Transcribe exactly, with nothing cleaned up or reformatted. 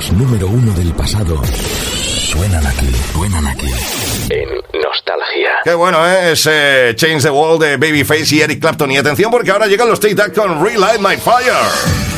Los número uno del pasado suenan aquí, suenan aquí. En Nostalgia. Qué bueno, ¿eh? Es eh, Change the World de Babyface y Eric Clapton. Y atención porque ahora llegan los Take That con Relight My Fire.